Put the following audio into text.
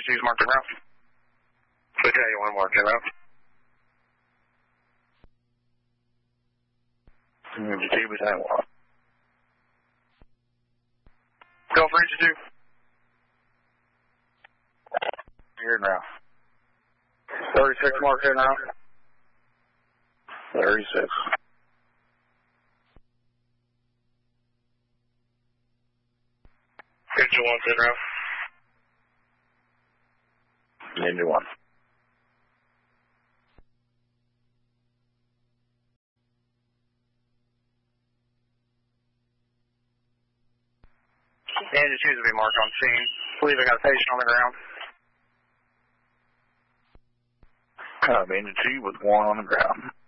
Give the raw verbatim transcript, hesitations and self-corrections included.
two's marked around. Okay, one marked around. Ninja two was that one. Go for Ninja two. Here now. thirty-six marked here now. thirty-six. Ninja one, sit around. Ninja one. Ninja two will be marked on scene. Believe I got a patient on the ground. Copy, Ninja two with one on the ground.